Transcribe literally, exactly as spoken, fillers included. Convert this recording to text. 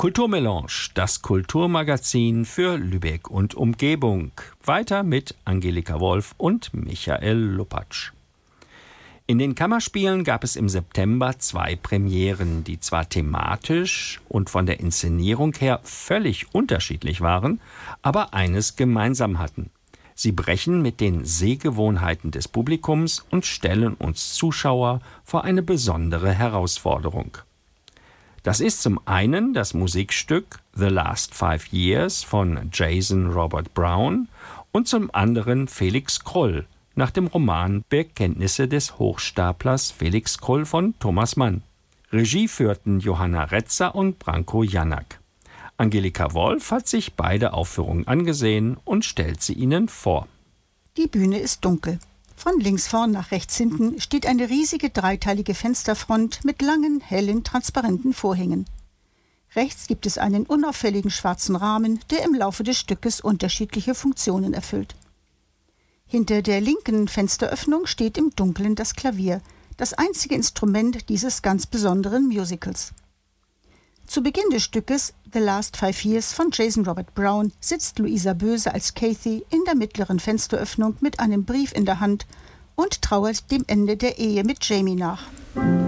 Kulturmelange, das Kulturmagazin für Lübeck und Umgebung. Weiter mit Angelika Wolf und Michael Lupatsch. In den Kammerspielen gab es im September zwei Premieren, die zwar thematisch und von der Inszenierung her völlig unterschiedlich waren, aber eines gemeinsam hatten. Sie brechen mit den Sehgewohnheiten des Publikums und stellen uns Zuschauer vor eine besondere Herausforderung. Das ist zum einen das Musikstück The Last Five Years von Jason Robert Brown und zum anderen Felix Krull nach dem Roman Bekenntnisse des Hochstaplers Felix Krull von Thomas Mann. Regie führten Johanna Retzer und Branko Janak. Angelika Wolf hat sich beide Aufführungen angesehen und stellt sie Ihnen vor. Die Bühne ist dunkel. Von links vorn nach rechts hinten steht eine riesige dreiteilige Fensterfront mit langen, hellen, transparenten Vorhängen. Rechts gibt es einen unauffälligen schwarzen Rahmen, der im Laufe des Stückes unterschiedliche Funktionen erfüllt. Hinter der linken Fensteröffnung steht im Dunkeln das Klavier, das einzige Instrument dieses ganz besonderen Musicals. Zu Beginn des Stückes The Last Five Years von Jason Robert Brown sitzt Luisa Böse als Kathy in der mittleren Fensteröffnung mit einem Brief in der Hand und trauert dem Ende der Ehe mit Jamie nach.